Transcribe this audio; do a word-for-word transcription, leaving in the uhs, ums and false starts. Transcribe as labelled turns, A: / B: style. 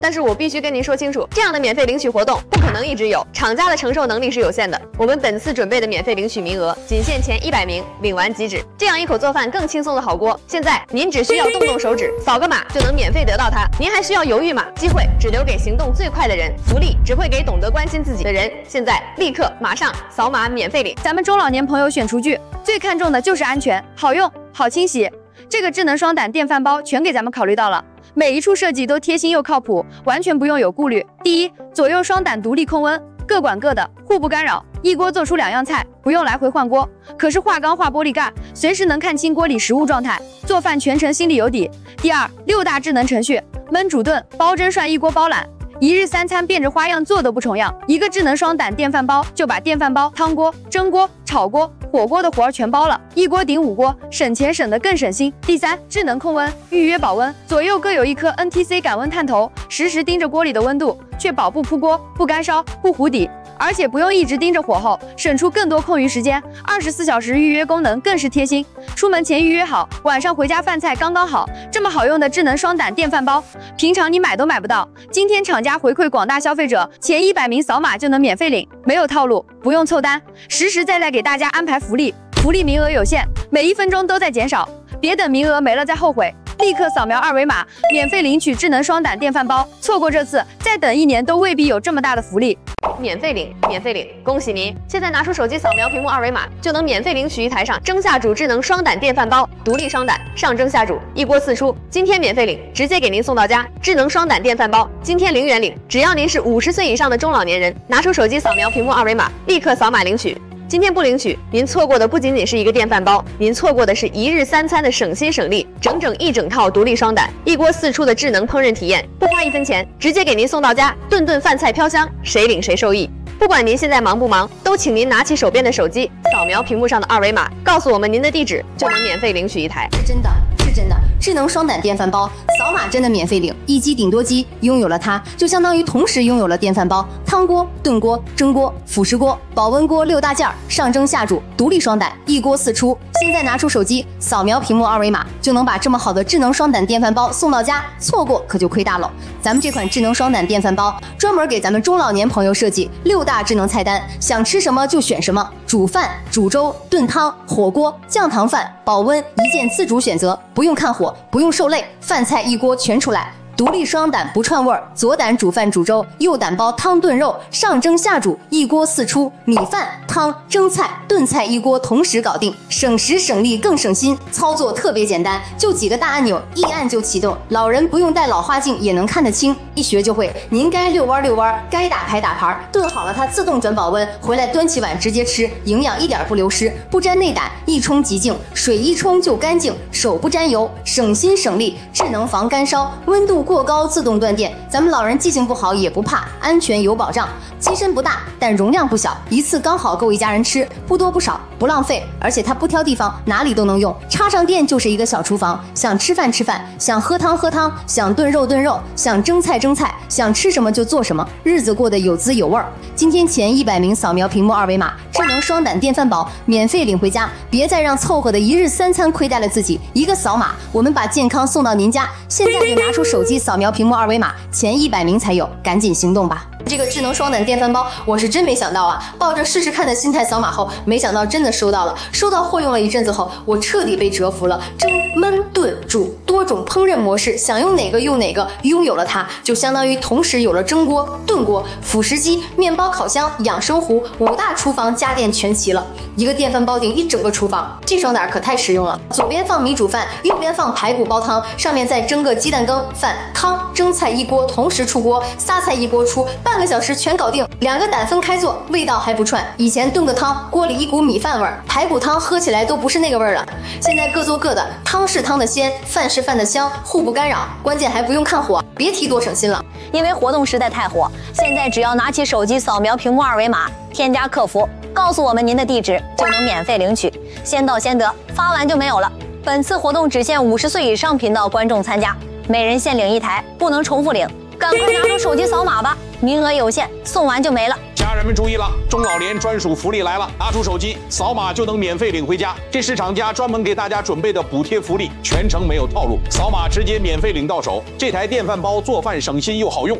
A: 但是我必须跟您说清楚，这样的免费领取活动不可能一直有，厂家的承受能力是有限的。我们本次准备的免费领取名额仅限前一百名，领完即止。这样一口做饭更轻松的好锅，现在您只需要动动手指，扫个码就能免费得到它。您还需要犹豫吗？机会只留给行动最快的人，福利只会给懂得关心自己的人。现在立刻马上扫码免费领。
B: 咱们中老年朋友选厨具最看重的就是安全、好用、好清洗。这个智能双胆电饭煲全给咱们考虑到了。每一处设计都贴心又靠谱，完全不用有顾虑。第一，左右双胆独立控温，各管各的，互不干扰，一锅做出两样菜，不用来回换锅。可是化钢化玻璃盖，随时能看清锅里食物状态，做饭全程心里有底。第二，六大智能程序，焖煮炖、煲蒸涮一锅包揽。一日三餐变着花样做都不重样，一个智能双胆电饭煲就把电饭煲、汤锅、蒸锅、炒锅、火锅的活儿全包了，一锅顶五锅，省钱省得更省心。第三，智能控温，预约保温，左右各有一颗 N T C 感温探头，实时盯着锅里的温度，确保不扑锅、不干烧、不糊底。而且不用一直盯着火候，省出更多空余时间。二十四小时预约功能更是贴心，出门前预约好，晚上回家饭菜刚刚好。这么好用的智能双胆电饭煲，平常你买都买不到。今天厂家回馈广大消费者，前一百名扫码就能免费领，没有套路，不用凑单，实实在在给大家安排福利。福利名额有限，每一分钟都在减少，别等名额没了再后悔。立刻扫描二维码，免费领取智能双胆电饭煲。错过这次，再等一年都未必有这么大的福利。
A: 免费领，免费领！恭喜您！现在拿出手机扫描屏幕二维码，就能免费领取一台上蒸下煮智能双胆电饭煲，独立双胆，上蒸下煮，一锅四出。今天免费领，直接给您送到家。智能双胆电饭煲，今天零元领，只要您是五十岁以上的中老年人，拿出手机扫描屏幕二维码，立刻扫码领取。今天不领取，您错过的不仅仅是一个电饭煲，您错过的是一日三餐的省心省力，整整一整套独立双胆，一锅四出的智能烹饪体验，不花一分钱，直接给您送到家，顿顿饭菜飘香，谁领谁受益。不管您现在忙不忙，都请您拿起手边的手机，扫描屏幕上的二维码，告诉我们您的地址，就能免费领取一台。
C: 是真的，是真的，智能双胆电饭煲，扫码真的免费领，一机顶多机，拥有了它，就相当于同时拥有了电饭煲、汤锅、炖锅、蒸锅、辅食锅、保温锅六大件儿，上蒸下煮，独立双胆，一锅四出。现在拿出手机，扫描屏幕二维码，就能把这么好的智能双胆电饭煲送到家，错过可就亏大了。咱们这款智能双胆电饭煲专门给咱们中老年朋友设计六大智能菜单，想吃什么就选什么，煮饭、煮粥、炖汤、火锅、酱糖饭、保温一键自主选择，不用看火，不用受累，饭菜一锅全出来。独立双胆不串味儿，左胆煮饭煮粥，右胆煲汤炖肉，上蒸下煮，一锅四出，米饭、汤、蒸菜、炖菜一锅同时搞定，省时省力更省心，操作特别简单，就几个大按钮，一按就启动，老人不用戴老花镜也能看得清，一学就会。您该遛弯遛弯，该打牌打牌，炖好了它自动转保温，回来端起碗直接吃，营养一点不流失，不沾内胆，一冲即净，水一冲就干净，手不沾油，省心省力，智能防干烧，温度过高自动断电，咱们老人记性不好也不怕，安全有保障。机身不大，但容量不小，一次刚好够一家人吃，不多不少，不浪费，而且它不挑地方，哪里都能用。插上电就是一个小厨房，想吃饭吃饭，想喝汤喝汤，想炖肉炖肉，想蒸菜蒸菜，想吃什么就做什么，日子过得有滋有味儿。今天前一百名扫描屏幕二维码，智能双胆电饭煲免费领回家，别再让凑合的一日三餐亏待了自己。一个扫码，我们把健康送到您家。现在就拿出手机扫描屏幕二维码，前一百名才有，赶紧行动吧！这个智能双胆电饭煲，我是真没想到啊！抱着试试看的心态扫码后，没想到真的收到了。收到货用了一阵子后，我彻底被折服了。蒸、焖、炖、煮多种烹饪模式，想用哪个用哪个。拥有了它，就相当于同时有了蒸锅、炖锅、辅食机、面包烤箱、养生壶，五大厨房家电全齐了。一个电饭煲顶一整个厨房，这双胆可太实用了。左边放米煮饭，右边放排骨煲汤，上面再蒸个鸡蛋羹、饭、汤、蒸菜一锅同时出锅，仨菜一锅出，半个小时全搞定。两个胆分开做，味道还不串。以前炖个汤，锅里一股米饭味儿，排骨汤喝起来都不是那个味儿了。现在各做各的，汤是汤的鲜，饭是饭的香，互不干扰，关键还不用看火，别提多省心了。
D: 因为活动实在太火，现在只要拿起手机扫描屏幕二维码，添加客服，告诉我们您的地址，就能免费领取，先到先得，发完就没有了。本次活动只限五十岁以上频道观众参加，每人限领一台，不能重复领。 赶快拿出手机扫码吧，名额有限，送完就没了。
E: 家人们注意了，中老年专属福利来了！拿出手机扫码就能免费领回家，这是厂家专门给大家准备的补贴福利，全程没有套路，扫码直接免费领到手。这台电饭煲做饭省心又好用。